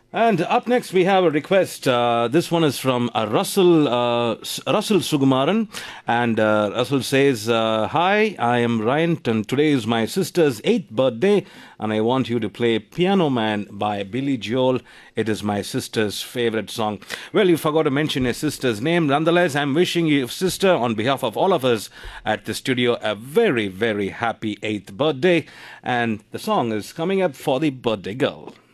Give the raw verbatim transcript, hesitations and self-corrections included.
And up next, we have a request. Uh, this one is from uh, Russell uh, S- Russell Sugumaran, and uh, Russell says, uh, "Hi, I am Ryan, and today is my sister's eighth birthday, and I want you to play Piano Man by Billy Joel. It is my sister's favorite song." Well, you forgot to mention your sister's name. Nonetheless, I'm wishing you, sister, on behalf of all of us at the studio, a very, very happy eighth birthday. And the song is coming up for the birthday girl.